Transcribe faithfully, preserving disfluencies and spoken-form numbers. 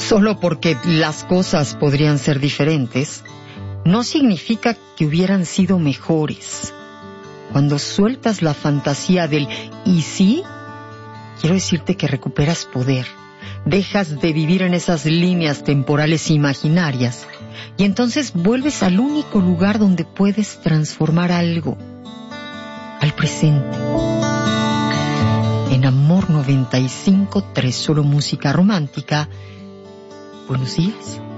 Solo porque las cosas podrían ser diferentes, no significa que hubieran sido mejores. Cuando sueltas la fantasía del ¿y sí? Quiero decirte que recuperas poder. Dejas de vivir en esas líneas temporales imaginarias y entonces vuelves al único lugar donde puedes transformar algo, al presente. En Amor noventa y cinco punto tres, solo música romántica. Buenos días.